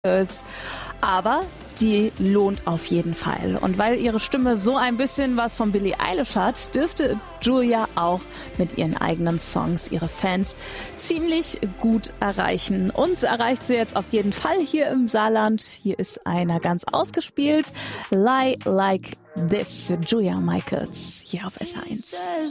Aber die lohnt auf jeden Fall. Und weil ihre Stimme so ein bisschen was von Billie Eilish hat, dürfte Julia auch mit ihren eigenen Songs ihre Fans ziemlich gut erreichen. Uns erreicht sie jetzt auf jeden Fall hier im Saarland. Hier ist einer ganz ausgespielt. Lie Like This, Julia Michaels, hier auf SH1.